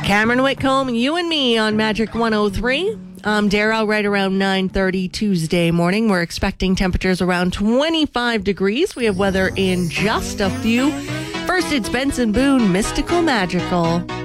Cameron Whitcomb, you and me on Magic 103. Darrell, right around 9:30 Tuesday morning. We're expecting temperatures around 25 degrees. We have weather in just a few. First, it's Benson Boone, Mystical Magical.